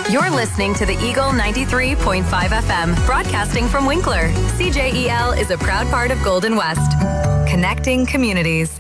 You're listening to the Eagle 93.5 FM, broadcasting from Winkler. CJEL is a proud part of Golden West, connecting communities.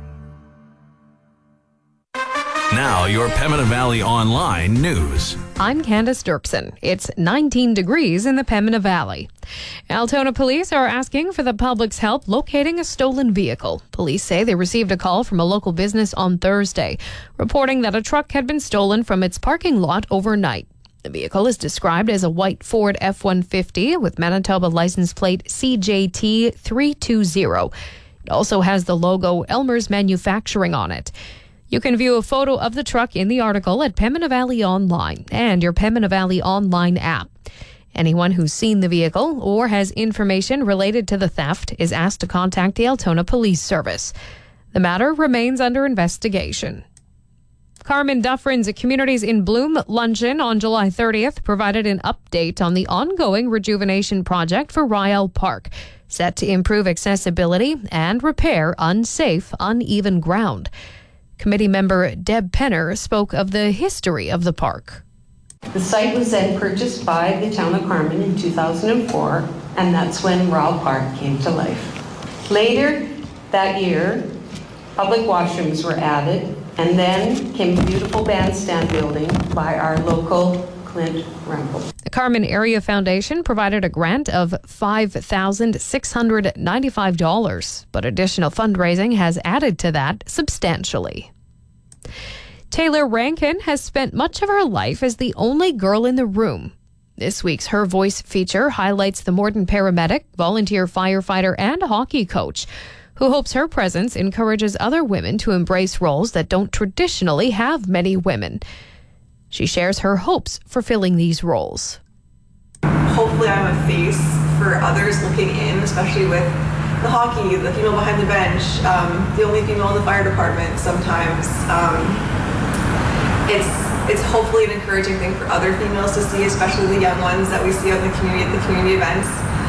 Now, your Pembina Valley Online news. I'm Candace Dirksen. It's 19 degrees in the Pembina Valley. Altona police are asking for the public's help locating a stolen vehicle. Police say they received a call from a local business on Thursday, reporting that a truck had been stolen from its parking lot overnight. The vehicle is described as a white Ford F-150 with Manitoba license plate CJT 320. It also has the logo Elmer's Manufacturing on it. You can view a photo of the truck in the article at Pembina Valley Online and your Pembina Valley Online app. Anyone who's seen the vehicle or has information related to the theft is asked to contact the Altona Police Service. The matter remains under investigation. Carmen Dufresne's Communities in Bloom luncheon on July 30th provided an update on the ongoing rejuvenation project for Ryall Park, set to improve accessibility and repair unsafe, uneven ground. Committee member Deb Penner spoke of the history of the park. The site was then purchased by the town of Carmen in 2004, and that's when Ryall Park came to life. Later that year, public washrooms were added, and then came a beautiful bandstand building by our local Clint Rempel. The Carmen Area Foundation provided a grant of $5,695, but additional fundraising has added to that substantially. Taylor Rankin has spent much of her life as the only girl in the room. This week's Her Voice feature highlights the Morden paramedic, volunteer firefighter, and hockey coach, who hopes her presence encourages other women to embrace roles that don't traditionally have many women. She shares her hopes for filling these roles. Hopefully I'm a face for others looking in, especially with the hockey, the female behind the bench, the only female in the fire department sometimes. It's hopefully an encouraging thing for other females to see, especially the young ones that we see out in the community at the community events,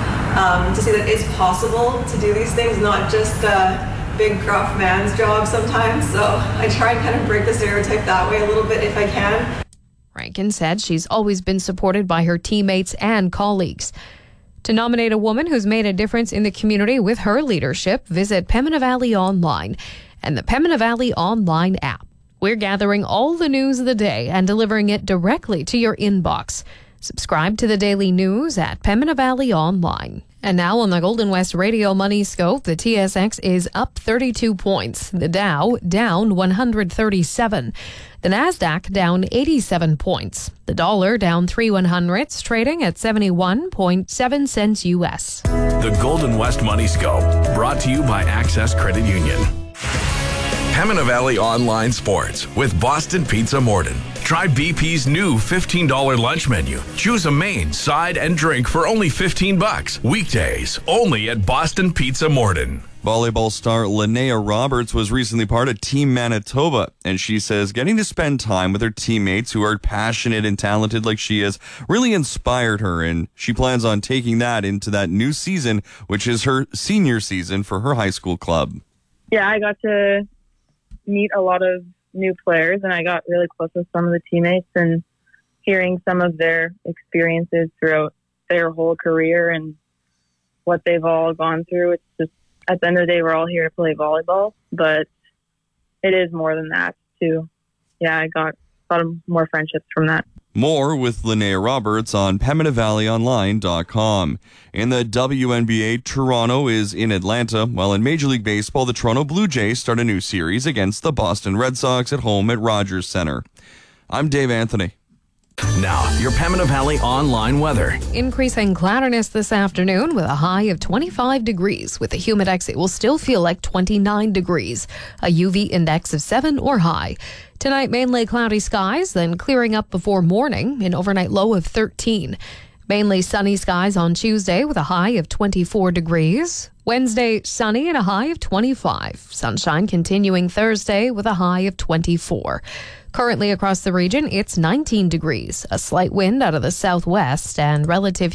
to see that it's possible to do these things, not just a big gruff man's job sometimes. So I try and kind of break the stereotype that way a little bit if I can. Rankin said she's always been supported by her teammates and colleagues. To nominate a woman who's made a difference in the community with her leadership, visit Pembina Valley Online and the Pembina Valley Online app. We're gathering all the news of the day and delivering it directly to your inbox. Subscribe to the daily news at Pembina Valley Online. And now on the Golden West Radio Money Scope, the TSX is up 32 points. The Dow down 137. The Nasdaq down 87 points. The dollar down 3/100ths, trading at 71.7 cents U.S. The Golden West Money Scope, brought to you by Access Credit Union. Pembina Valley Online Sports with Boston Pizza Morden. Try BP's new $15 lunch menu. Choose a main, side, and drink for only $15. Weekdays, only at Boston Pizza Morden. Volleyball star Linnea Roberts was recently part of Team Manitoba, and she says getting to spend time with her teammates who are passionate and talented like she is really inspired her, and she plans on taking that into that new season, which is her senior season for her high school club. Yeah, I got to meet a lot of new players, and I got really close with some of the teammates, and hearing some of their experiences throughout their whole career and what they've all gone through. It's just, at the end of the day, we're all here to play volleyball, but it is more than that too. Yeah, I got a lot of more friendships from that. More with Linnea Roberts on PembinaValleyOnline.com. In the WNBA, Toronto is in Atlanta, while in Major League Baseball, the Toronto Blue Jays start a new series against the Boston Red Sox at home at Rogers Center. I'm Dave Anthony. Now, your Pembina Valley Online weather. Increasing cloudiness this afternoon with a high of 25 degrees. With a humidex, it will still feel like 29 degrees. A UV index of 7 or high. Tonight, mainly cloudy skies, then clearing up before morning, an overnight low of 13. Mainly sunny skies on Tuesday with a high of 24 degrees. Wednesday, sunny and a high of 25. Sunshine continuing Thursday with a high of 24. Currently across the region, it's 19 degrees. A slight wind out of the southwest and relative